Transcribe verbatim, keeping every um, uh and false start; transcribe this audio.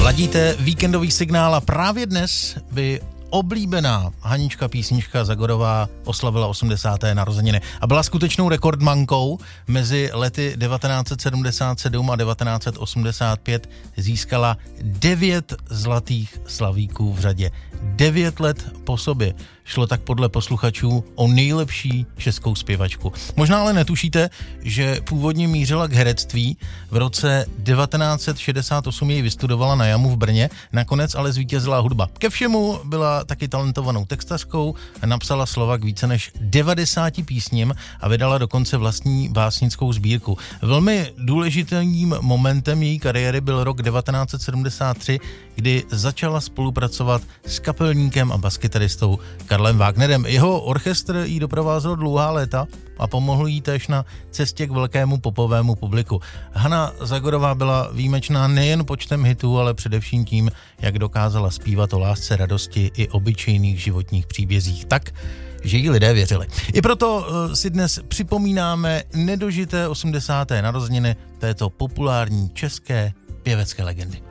Ladíte víkendový signál a právě dnes by oblíbená Hanička písnička Zagorová oslavila osmdesáté narozeniny a byla skutečnou rekordmankou. Mezi lety devatenáct set sedmdesát sedm a devatenáct set osmdesát pět získala devět zlatých slavíků v řadě. Devět let po sobě. Šlo tak podle posluchačů o nejlepší českou zpěvačku. Možná ale netušíte, že původně mířila k herectví. V roce devatenáct set šedesát osm jej vystudovala na Jamu v Brně, nakonec ale zvítězila hudba. Ke všemu byla taky talentovanou textařkou, napsala slova k více než devadesáti písním a vydala dokonce vlastní básnickou sbírku. Velmi důležitým momentem její kariéry byl rok devatenáct set sedmdesát tři, kdy začala spolupracovat s kapelníkem a baskytaristou Karlem Wagnerem. Jeho orchestr jí doprovázel dlouhá léta a pomohl jí též na cestě k velkému popovému publiku. Hana Zagorová byla výjimečná nejen počtem hitů, ale především tím, jak dokázala zpívat o lásce, radosti i obyčejných životních příbězích tak, že jí lidé věřili. I proto si dnes připomínáme nedožité osmdesáté narozeniny této populární české pěvecké legendy.